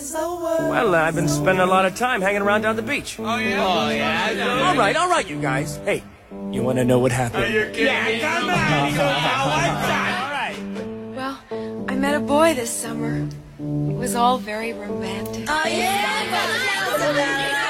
Well, I've been spending a lot of time hanging around down the beach. Oh, yeah? All right, you guys. Hey, you want to know what happened? Are you kidding me? Come on. All right. Well, I met a boy this summer. It was all very romantic. Oh, yeah?